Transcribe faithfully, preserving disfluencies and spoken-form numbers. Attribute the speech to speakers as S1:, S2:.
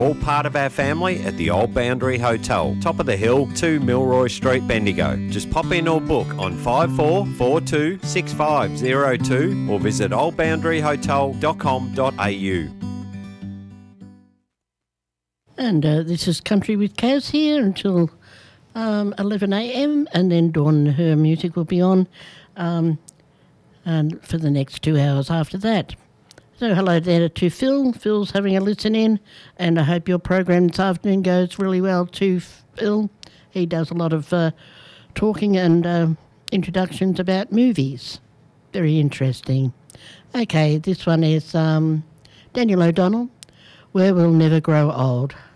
S1: All part of our family at the Old Boundary Hotel, top of the hill, two Milroy Street, Bendigo. Just pop in or book on five four four two six five zero two or visit old boundary hotel dot com dot a u.
S2: And uh, this is Country with Kaz here until um, eleven a m and then Dawn and her music will be on um, and for the next two hours after that. So hello there to Phil. Phil's having a listen in, and I hope your program this afternoon goes really well too, Phil. He does a lot of uh, talking and uh, introductions about movies. Very interesting. Okay, this one is um, Daniel O'Donnell, Where We'll Never Grow Old.